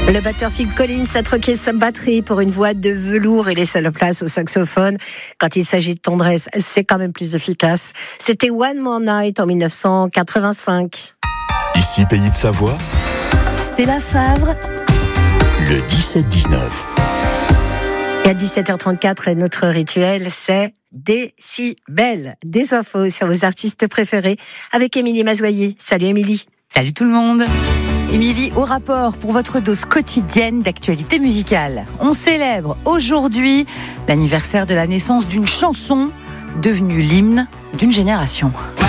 Le batteur Phil Collins a troqué sa batterie pour une voix de velours et laissé la place au saxophone. Quand il s'agit de tendresse, c'est quand même plus efficace. C'était One More Night en 1985. Ici Pays de Savoie, Stella Favre, le 17-19. Et à 17h34, notre rituel, c'est Décibel. Des infos sur vos artistes préférés avec Émilie Mazoyer. Salut Émilie. salut tout le monde. Émilie, au rapport pour votre dose quotidienne d'actualité musicale. On célèbre aujourd'hui l'anniversaire de la naissance d'une chanson devenue l'hymne d'une génération.